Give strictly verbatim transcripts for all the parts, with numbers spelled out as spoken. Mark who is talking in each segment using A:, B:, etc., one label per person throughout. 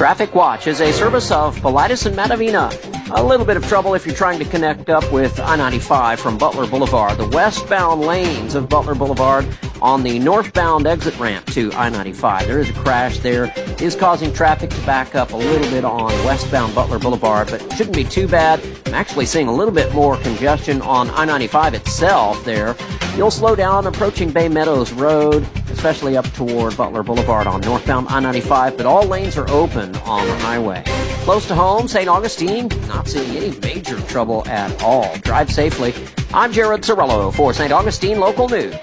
A: Traffic Watch is a service of Paulides and Matavina. A little bit of trouble if you're trying to connect up with I ninety-five from Butler Boulevard. The westbound lanes of Butler Boulevard on the northbound exit ramp to I ninety-five. There is a crash there. It is causing traffic to back up a little bit on westbound Butler Boulevard, but it shouldn't be too bad. I'm actually seeing a little bit more congestion on I ninety-five itself there. You'll slow down approaching Bay Meadows Road, especially up toward Butler Boulevard on northbound I ninety-five, but all lanes are open on the highway. Close to home, Saint Augustine, not seeing any major trouble at all. Drive safely. I'm Jared Cirillo for Saint Augustine Local News.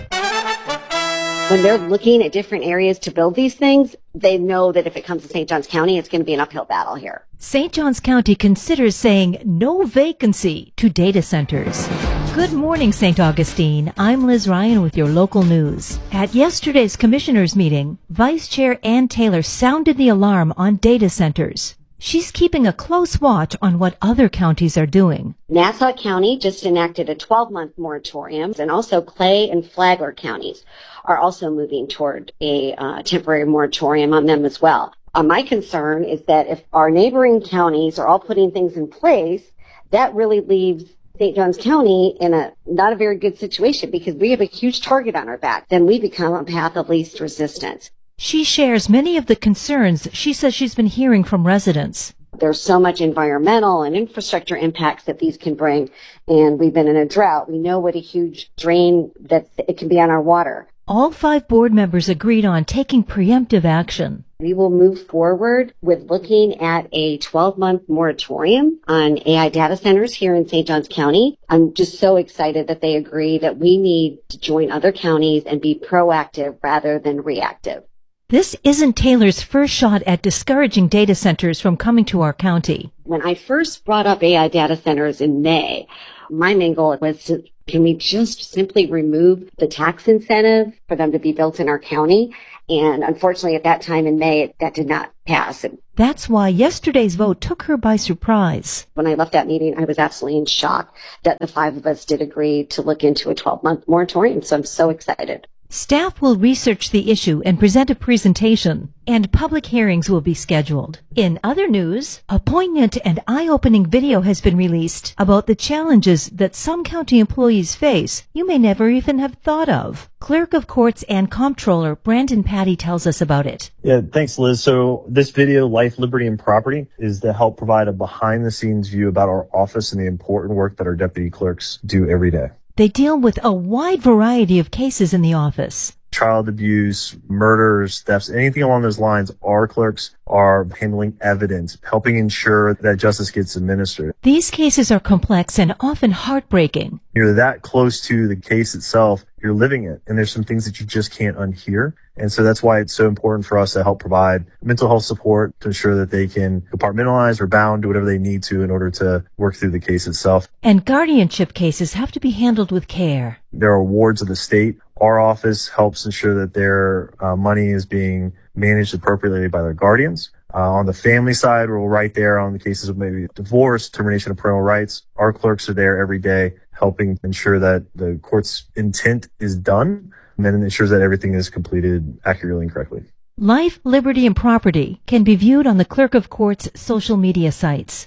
B: When they're looking at different areas to build these things, they know that if it comes to Saint Johns County, it's going to be an uphill battle here.
C: Saint Johns County considers saying no vacancy to data centers. Good morning, Saint Augustine. I'm Liz Ryan with your local news. At yesterday's commissioners meeting, Vice Chair Ann Taylor sounded the alarm on data centers. She's keeping a close watch on what other counties are doing.
B: Nassau County just enacted a twelve-month moratorium, and also Clay and Flagler counties are also moving toward a uh, temporary moratorium on them as well. Uh, my concern is that if our neighboring counties are all putting things in place, that really leaves Saint Johns County in a not a very good situation because we have a huge target on our back. Then we become a path of least resistance.
C: She shares many of the concerns she says she's been hearing from residents.
B: There's so much environmental and infrastructure impacts that these can bring, and we've been in a drought. We know what a huge drain that it can be on our water.
C: All five board members agreed on taking preemptive action.
B: We will move forward with looking at a twelve-month moratorium on A I data centers here in Saint Johns County. I'm just so excited that they agree that we need to join other counties and be proactive rather than reactive.
C: This isn't Taylor's first shot at discouraging data centers from coming to our county.
B: When I first brought up A I data centers in May, my main goal was to, can we just simply remove the tax incentive for them to be built in our county? And unfortunately, at that time in May, that did not pass.
C: That's why yesterday's vote took her by surprise.
B: When I left that meeting, I was absolutely in shock that the five of us did agree to look into a twelve-month moratorium. So I'm so excited.
C: Staff will research the issue and present a presentation, and public hearings will be scheduled. In other news, a poignant and eye-opening video has been released about the challenges that some county employees face you may never even have thought of. Clerk of Courts and Comptroller Brandon Patty tells us about it.
D: Yeah, thanks, Liz. So this video, Life, Liberty, and Property, is to help provide a behind-the-scenes view about our office and the important work that our deputy clerks do every day.
C: They deal with a wide variety of cases in the office.
D: Child abuse, murders, thefts, anything along those lines. Our clerks are handling evidence, helping ensure that justice gets administered.
C: These cases are complex and often heartbreaking.
D: You're that close to the case itself, you're living it, and there's some things that you just can't unhear. And so that's why it's so important for us to help provide mental health support to ensure that they can compartmentalize or bound, do whatever they need to in order to work through the case itself.
C: And guardianship cases have to be handled with care.
D: There are awards of the state. Our office helps ensure that their uh, money is being managed appropriately by their guardians. Uh, on the family side, we're right there on the cases of maybe divorce, termination of parental rights. Our clerks are there every day helping ensure that the court's intent is done and then ensures that everything is completed accurately and correctly.
C: Life, Liberty, and Property can be viewed on the Clerk of Court's social media sites.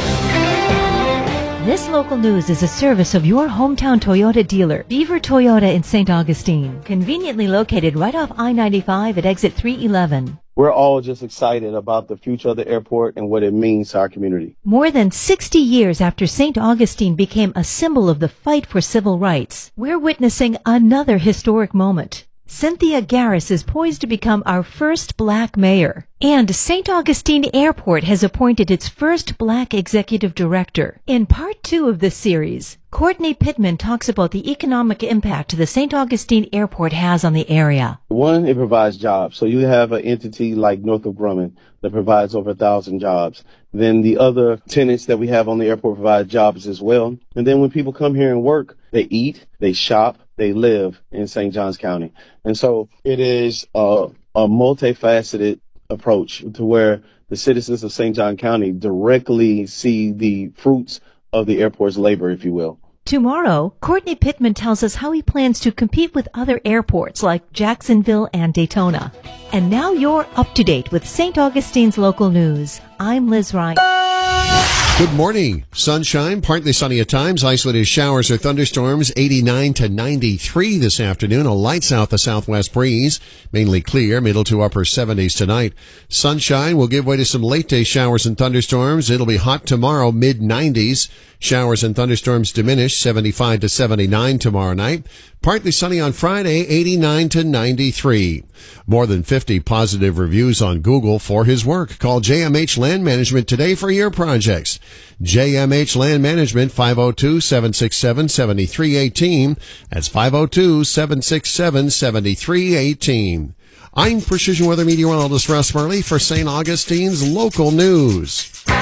C: This local news is a service of your hometown Toyota dealer, Beaver Toyota in Saint Augustine, conveniently located right off I ninety-five at exit three eleven.
E: We're all just excited about the future of the airport and what it means to our community.
C: More than sixty years after Saint Augustine became a symbol of the fight for civil rights, we're witnessing another historic moment. Cynthia Garris is poised to become our first black mayor. And Saint Augustine Airport has appointed its first black executive director. In part two of this series, Courtney Pittman talks about the economic impact the Saint Augustine Airport has on the area.
E: One, it provides jobs. So you have an entity like Northrop Grumman that provides over a thousand jobs. Then the other tenants that we have on the airport provide jobs as well. And then when people come here and work, they eat, they shop, they live in Saint Johns County. And so it is a, a multifaceted approach to where the citizens of Saint John County directly see the fruits of the airport's labor, if you will.
C: Tomorrow, Courtney Pittman tells us how he plans to compete with other airports like Jacksonville and Daytona. And now you're up to date with Saint Augustine's local news. I'm Liz Wright.
F: Good morning. Sunshine, partly sunny at times, isolated showers or thunderstorms, eighty-nine to ninety-three this afternoon. A light south to southwest breeze, mainly clear, middle to upper seventies tonight. Sunshine will give way to some late day showers and thunderstorms. It'll be hot tomorrow, mid nineties. Showers and thunderstorms diminish, seventy-five to seventy-nine tomorrow night. Partly sunny on Friday, eighty-nine to ninety-three. More than fifty positive reviews on Google for his work. Call J M H Land Management today for your projects. J M H Land Management, five oh two, seven six seven, seven three one eight. That's five oh two, seven six seven, seven three one eight. I'm Precision Weather Meteorologist Russ Murley for Saint Augustine's local news.